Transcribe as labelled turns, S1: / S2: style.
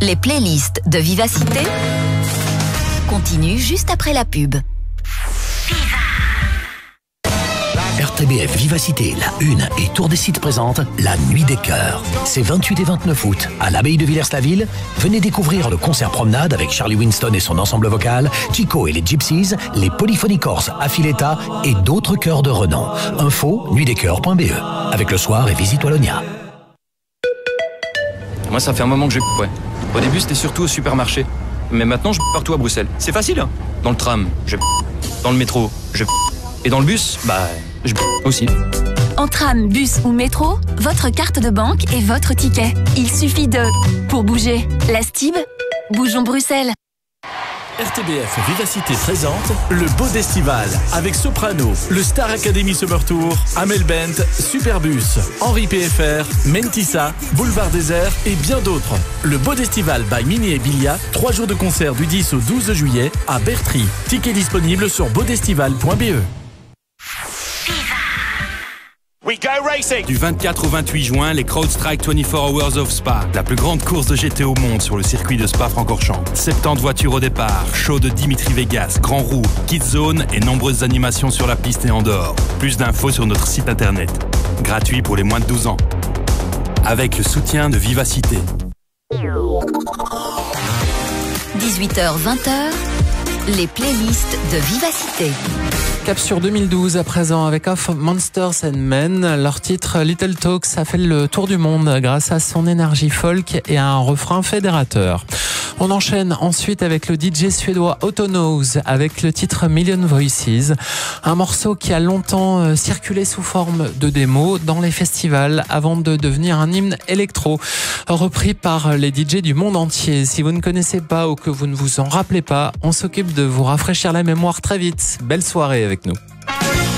S1: Les playlists de Vivacité continuent juste après la pub.
S2: RTBF Vivacité, la Une et Tour des Sites présente la Nuit des Cœurs. C'est 28 et 29 août à l'abbaye de Villers-la-Ville. Venez découvrir le concert promenade avec Charlie Winston et son ensemble vocal, Chico et les Gypsies, les Polyphonicorps Affiletta et d'autres chœurs de renom. Info nuitdescoeurs.be avec le soir et Visite Wallonia.
S3: Moi, ça fait un moment que ouais. Au début, c'était surtout au supermarché. Mais maintenant, je partout à Bruxelles. C'est facile, hein. Dans le tram, dans le métro, et dans le bus, je aussi.
S4: En tram, bus ou métro, votre carte de banque est votre ticket. Il suffit pour bouger. La Stib, bougeons Bruxelles.
S5: RTBF Vivacité présente le Bodestival avec Soprano, le Star Academy Summer Tour, Amel Bent, Superbus, Henri PFR, Mentissa, Boulevard Désert et bien d'autres. Le Bodestival by Mini et Bilia, 3 jours de concert du 10 au 12 juillet à Bertry. Tickets disponibles sur bodestival.be.
S6: Du 24 au 28 juin, les CrowdStrike 24 Hours of Spa, la plus grande course de GT au monde sur le circuit de Spa-Francorchamps. 70 voitures au départ, show de Dimitri Vegas, Grand Roue, Kids Zone et nombreuses animations sur la piste et en dehors. Plus d'infos sur notre site internet. Gratuit pour les moins de 12 ans. Avec le soutien de Vivacité.
S1: 18h-20h, les playlists de Vivacité.
S7: Cap sur 2012 à présent avec Of Monsters and Men. Leur titre Little Talks a fait le tour du monde grâce à son énergie folk et à un refrain fédérateur. On enchaîne ensuite avec le DJ suédois Autonose avec le titre Million Voices, un morceau qui a longtemps circulé sous forme de démo dans les festivals avant de devenir un hymne électro, repris par les DJ du monde entier. Si vous ne connaissez pas ou que vous ne vous en rappelez pas, on s'occupe de vous rafraîchir la mémoire très vite. Belle soirée avec nous.